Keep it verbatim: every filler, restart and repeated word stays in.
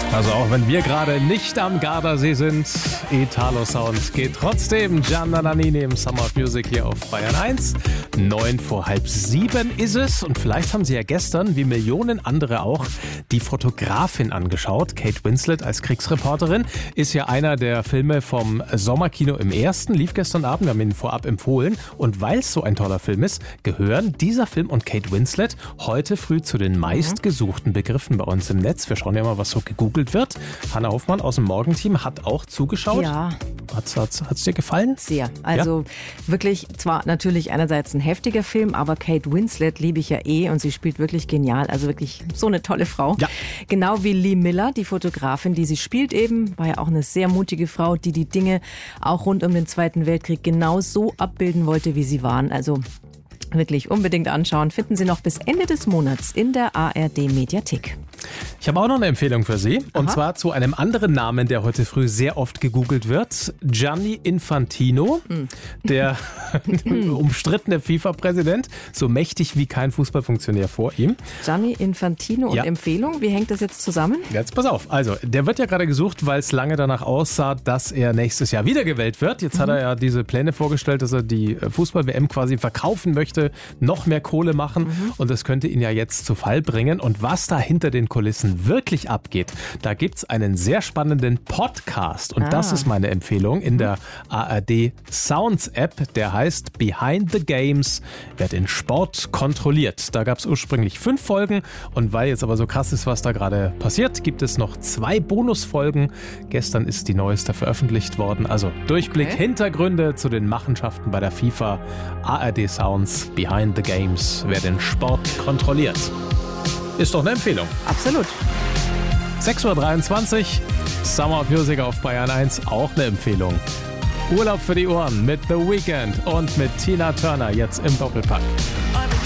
Also auch wenn wir gerade nicht am Gardasee sind, Italo Sound geht trotzdem. Gianna Nannini im Summer of Music hier auf Bayern eins. Neun vor halb sieben ist es. Und vielleicht haben Sie ja gestern, wie Millionen andere auch, die Fotografin angeschaut. Kate Winslet als Kriegsreporterin ist ja einer der Filme vom Sommerkino im Ersten. Lief gestern Abend, wir haben ihn vorab empfohlen. Und weil es so ein toller Film ist, gehören dieser Film und Kate Winslet heute früh zu den meistgesuchten Begriffen bei uns im Netz. Wir schauen ja mal, was so gegoogelt wird. Hanna Hoffmann aus dem Morgenteam hat auch zugeschaut. Ja. Hat es dir gefallen? Sehr. Also ja? Wirklich, zwar natürlich einerseits ein heftiger Film, aber Kate Winslet liebe ich ja eh und sie spielt wirklich genial. Also wirklich so eine tolle Frau. Ja. Genau wie Lee Miller, die Fotografin, die sie spielt eben, war ja auch eine sehr mutige Frau, die die Dinge auch rund um den Zweiten Weltkrieg genau so abbilden wollte, wie sie waren. Also wirklich unbedingt anschauen. Finden Sie noch bis Ende des Monats in der A R D-Mediathek. Ich habe auch noch eine Empfehlung für Sie. Und Aha. zwar zu einem anderen Namen, der heute früh sehr oft gegoogelt wird. Gianni Infantino, mm. der umstrittene FIFA-Präsident. So mächtig wie kein Fußballfunktionär vor ihm. Gianni Infantino und ja. Empfehlung. Wie hängt das jetzt zusammen? Jetzt pass auf. Also, der wird ja gerade gesucht, weil es lange danach aussah, dass er nächstes Jahr wiedergewählt wird. Jetzt mhm. hat er ja diese Pläne vorgestellt, dass er die Fußball-W M quasi verkaufen möchte, noch mehr Kohle machen. Mhm. Und das könnte ihn ja jetzt zu Fall bringen. Und was da hinter den Kulissen wirklich abgeht, da gibt es einen sehr spannenden Podcast. Und ah. das ist meine Empfehlung in der A R D Sounds App. Der heißt Behind the Games, wer den Sport kontrolliert. Da gab es ursprünglich fünf Folgen. Und weil jetzt aber so krass ist, was da gerade passiert, gibt es noch zwei Bonusfolgen. Gestern ist die neueste veröffentlicht worden. Also Durchblick, okay. Hintergründe zu den Machenschaften bei der FIFA. A R D Sounds Behind the Games, wer den Sport kontrolliert. Ist doch eine Empfehlung. Absolut. sechs Uhr dreiundzwanzig, Summer of Music auf Bayern eins, auch eine Empfehlung. Urlaub für die Ohren mit The Weeknd und mit Tina Turner jetzt im Doppelpack.